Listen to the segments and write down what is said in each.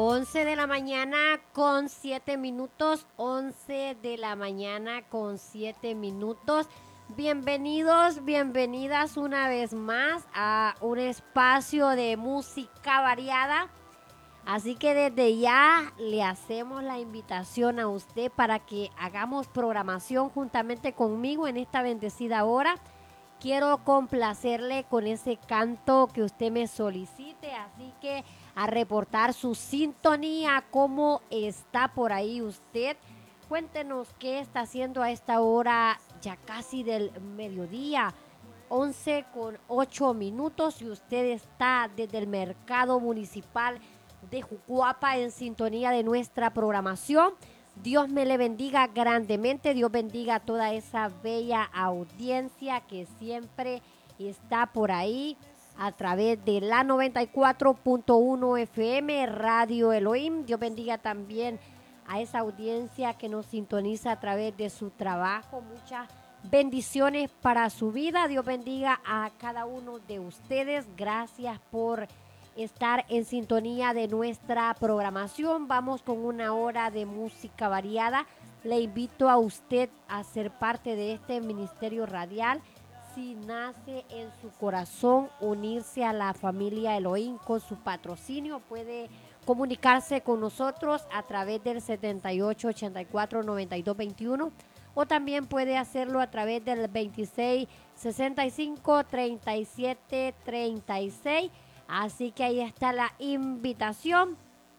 11 de la mañana con 7 minutos, 11 de la mañana con 7 minutos. Bienvenidos, bienvenidas una vez más a un espacio de música variada. Así que desde ya le hacemos la invitación a usted para que hagamos programación juntamente conmigo en esta bendecida hora. Quiero complacerle con ese canto que usted me solicite, así que a reportar su sintonía, cómo está por ahí usted. Cuéntenos qué está haciendo a esta hora ya casi del mediodía, 11 con 8 minutos, y usted está desde el mercado municipal de Jucuapa en sintonía de nuestra programación. Dios me le bendiga grandemente, Dios bendiga a toda esa bella audiencia que siempre está por ahí a través de la 94.1 FM Radio Elohim. Dios bendiga también a esa audiencia que nos sintoniza a través de su trabajo. Muchas bendiciones para su vida. Dios bendiga a cada uno de ustedes. Gracias por estar en sintonía de nuestra programación. Vamos con una hora de música variada. Le invito a usted a ser parte de este ministerio radial. Si nace en su corazón unirse a la familia Elohim con su patrocinio, puede comunicarse con nosotros a través del 7884-9221, o también puede hacerlo a través del 2665-3736. Así que ahí está la invitación.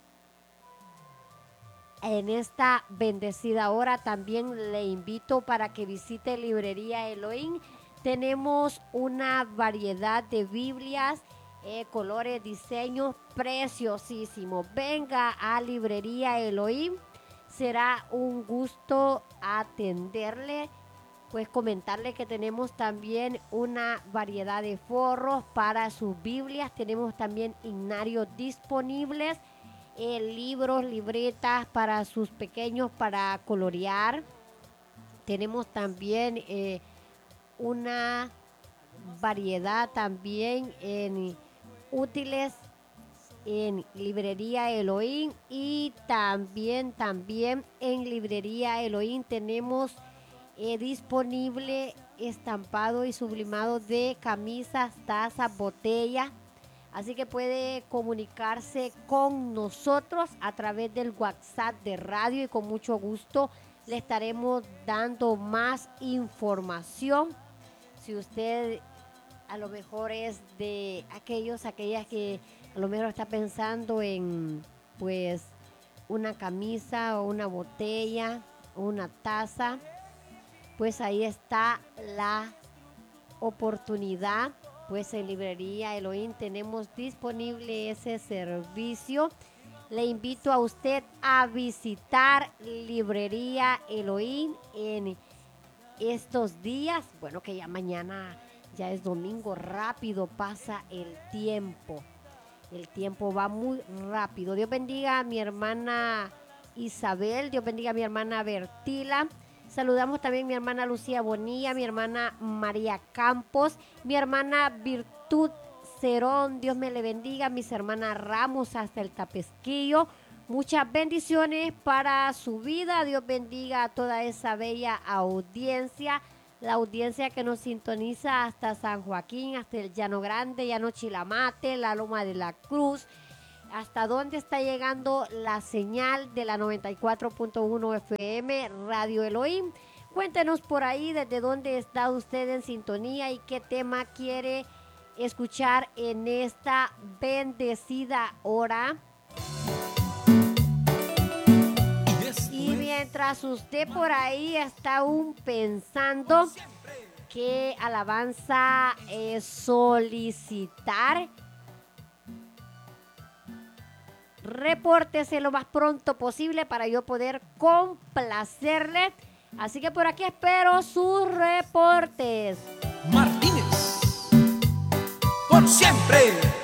En esta bendecida hora también le invito para que visite Librería Elohim. Tenemos una variedad de Biblias, colores, diseños preciosísimos. Venga a Librería Elohim. Será un gusto atenderle. Pues comentarle que tenemos también una variedad de forros para sus Biblias. Tenemos también himnarios disponibles, libros, libretas para sus pequeños para colorear. Tenemos también una variedad también en útiles en Librería Elohim, y también en Librería Elohim tenemos disponible estampado y sublimado de camisas, tazas, botellas. Así que puede comunicarse con nosotros a través del WhatsApp de radio, y con mucho gusto le estaremos dando más información. Si usted a lo mejor es de aquellas que a lo mejor está pensando en pues una camisa o una botella o una taza, pues ahí está la oportunidad. Pues en Librería Elohim tenemos disponible ese servicio. Le invito a usted a visitar Librería Elohim en estos días. Bueno, que ya mañana ya es domingo, rápido pasa el tiempo. El tiempo va muy rápido. Dios bendiga a mi hermana Isabel, Dios bendiga a mi hermana Bertila. Saludamos también a mi hermana Lucía Bonilla, mi hermana María Campos, mi hermana Virtud Cerón, Dios me le bendiga, mis hermanas Ramos hasta el Tapesquillo. Muchas bendiciones para su vida. Dios bendiga a toda esa bella audiencia, la audiencia que nos sintoniza hasta San Joaquín, hasta el Llano Grande, Llano Chilamate, la Loma de la Cruz. ¿Hasta dónde está llegando la señal de la 94.1 FM Radio Elohim? Cuéntenos por ahí desde dónde está usted en sintonía y qué tema quiere escuchar en esta bendecida hora. Y mientras usted por ahí está aún pensando qué alabanza solicitar, repórtese lo más pronto posible para yo poder complacerle. Así que por aquí espero sus reportes. Martínez, por siempre.